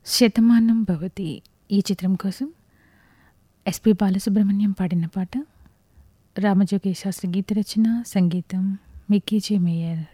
శతమానం భవతి ఈ చిత్రం కోసం ఎస్పి బాలసుబ్రహ్మణ్యం పాడిన పాట. రామజోగయ్య శాస్త్రి గీత రచన, సంగీతం మిక్కీ జే మేయర్.